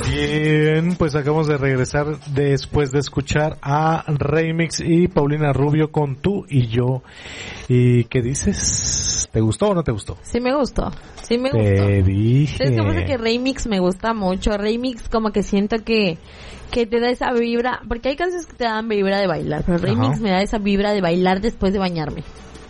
Bien, pues acabamos de regresar después de escuchar a Remix y Paulina Rubio con Tú y Yo. ¿Y qué dices? ¿Te gustó o no te gustó? Sí me gustó, sí me gustó. Te dije. Es que pasa que Remix me gusta mucho. Remix como que siento que te da esa vibra, porque hay canciones que te dan vibra de bailar, pero Remix me da esa vibra de bailar después de bañarme.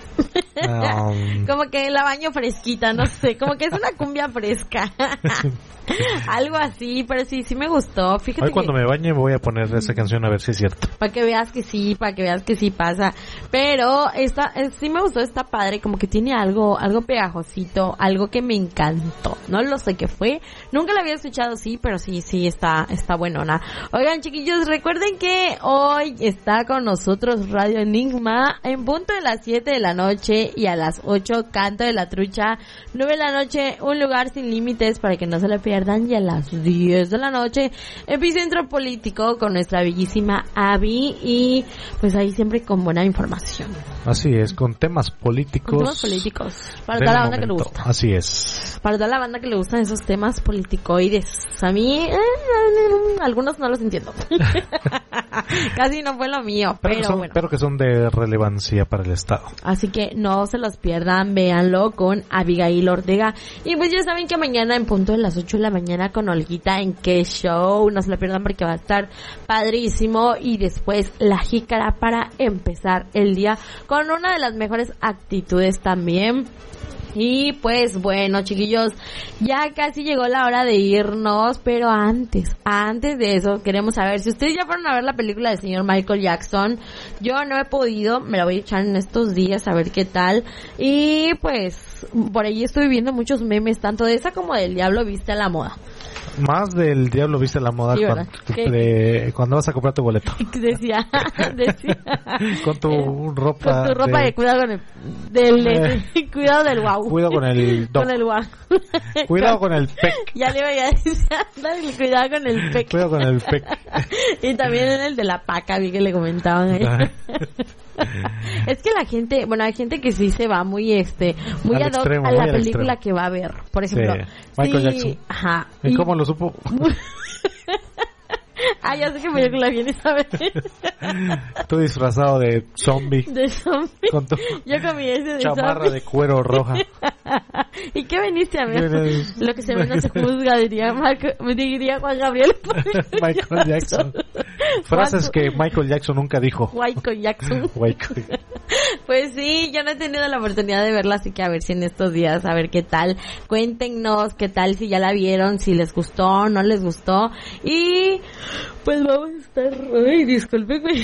Como que la baño fresquita, no sé, como que es una cumbia fresca. Algo así, pero sí me gustó. Fíjate hoy cuando me bañe voy a poner esa canción a ver si es cierto. Para que veas que sí pasa. Pero sí me gustó, está padre, como que tiene algo pegajosito, algo que me encantó. No lo sé qué fue, nunca la había escuchado, sí, pero sí está buenona. Oigan, chiquillos, recuerden que hoy está con nosotros Radio Enigma en punto de las 7 de la noche y a las 8 Canto de la Trucha, 9 de la noche Un Lugar Sin Límites para que no se le pierdan, y a las 10 de la noche Epicentro Político con nuestra bellísima Abby, y pues ahí siempre con buena información. Así es, con temas políticos. Para toda la banda que le gusta. Así es. Para toda la banda que le gustan esos temas politicoides. A mí, algunos no los entiendo. Casi no fue lo mío, pero bueno. Pero que son de relevancia para el Estado. Así que no se los pierdan, véanlo con Abigail Ortega. Y pues ya saben que mañana en punto de las 8 de la mañana con Olguita en Qué Show. No se la pierdan porque va a estar padrísimo. Y después La Jícara para empezar el día con una de las mejores actitudes también. Y pues bueno, chiquillos, ya casi llegó la hora de irnos, pero antes de eso queremos saber si ustedes ya fueron a ver la película del señor Michael Jackson. Yo no he podido, me la voy a echar en estos días a ver qué tal. Y pues por ahí estoy viendo muchos memes, tanto de esa como del Diablo Viste a la Moda. Más del Diablo Viste a la Moda, sí, cuando vas a comprar tu boleto. Decía. Con tu ropa. Con tu ropa de cuidado con cuidado del guau. Cuidado con el dog. Con el guau. Cuidado con el pec. Ya le iba a decir, cuidado con el pec. Cuidado con el pec. Y también en el de la paca, vi que le comentaban ahí. Es que la gente, bueno, hay gente que sí se va muy muy ad hoc a la película que va a ver. Por ejemplo, Michael Jackson. Ajá. ¿Y cómo lo supo? Ya sé que película vienes a ver. Tú disfrazado de zombie. De zombie. Con tu yo comí ese de chamarra zombie. de cuero roja. ¿Y qué veniste a ver? Lo que se ve no se juzga, diría Juan Gabriel. Michael Jackson. Frases que Michael Jackson nunca dijo. Michael Jackson. Pues sí, yo no he tenido la oportunidad de verla, así que a ver si en estos días, a ver qué tal. Cuéntenos qué tal, si ya la vieron, si les gustó, no les gustó. Y pues vamos a estar... Ay, discúlpenme.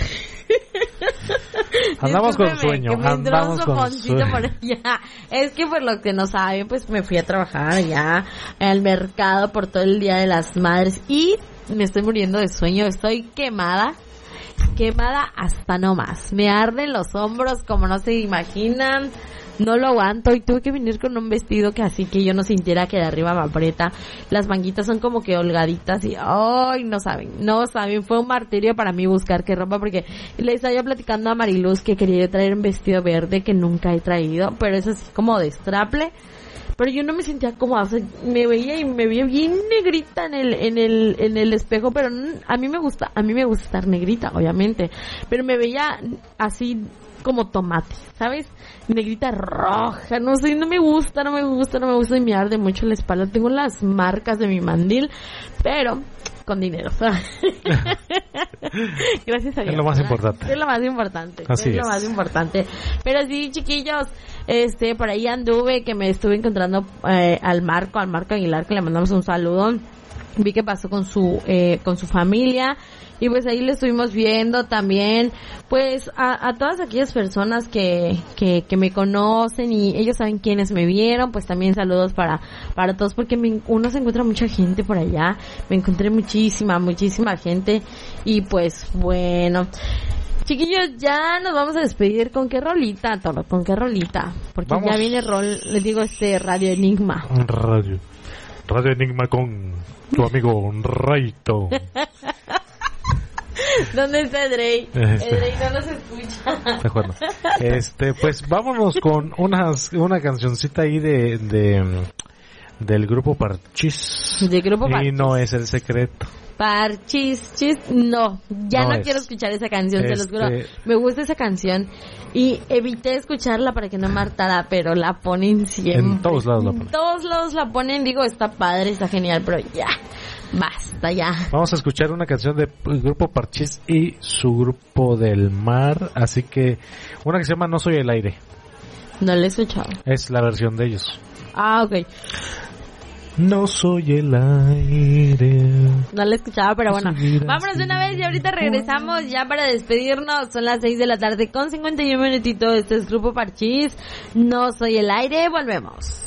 Andamos con sueño. Andamos con sueño. Es que por lo que no saben, pues me fui a trabajar ya al mercado por todo el Día de las Madres y me estoy muriendo de sueño. Estoy quemada hasta no más. Me arden los hombros como no se imaginan. No lo aguanto y tuve que venir con un vestido que así que yo no sintiera que de arriba me aprieta. Las manguitas son como que holgaditas y ¡ay! No saben. Fue un martirio para mí buscar qué ropa porque le estaba yo platicando a Mariluz que quería yo traer un vestido verde que nunca he traído, pero es así como de straple. Pero yo no me sentía cómoda, o sea, me veía bien negrita en el espejo, pero a mí me gusta estar negrita, obviamente, pero me veía así como tomate, ¿sabes? Negrita roja, no sé, no me gusta y me arde mucho la espalda. Tengo las marcas de mi mandil, pero con dinero. Gracias a Dios. Es lo más importante. Es lo más importante. Así es. Lo más importante. Pero sí, chiquillos, por ahí anduve, que me estuve encontrando al Marco Aguilar, que le mandamos un saludo. Vi que pasó con su familia. Y pues ahí le estuvimos viendo también, pues, a todas aquellas personas que me conocen y ellos saben quiénes me vieron, pues también saludos para todos, porque uno se encuentra mucha gente por allá, me encontré muchísima gente, y pues bueno. Chiquillos, ya nos vamos a despedir. ¿Con qué rolita, Toro? ¿Con qué rolita? Porque vamos. Ya viene les digo, Radio Enigma. Radio Enigma con tu amigo Raito. ¿Dónde está Drake? Drake no nos escucha. De acuerdo. Pues vámonos con una cancioncita ahí de del grupo Parchís. Del grupo Y Parchís. no es El Secreto. Parchís, no, ya no es. quiero escuchar esa canción, se los juro. Este- Me gusta esa canción y evité escucharla para que no me hartara, pero la ponen siempre. En todos lados la ponen. En todos lados la ponen, digo, está padre, está genial, pero ya, basta ya. Vamos a escuchar una canción del grupo Parchís y su grupo del mar, así que una que se llama No Soy el Aire, No la he escuchado. es la versión de ellos. Ah, ok. No soy el aire. No la he escuchado, pero bueno. Seguirás Vámonos de una vez y ahorita regresamos ya para despedirnos. Son las 6 de la tarde con 51 minutitos. Este es Grupo Parchís. No Soy el Aire. Volvemos.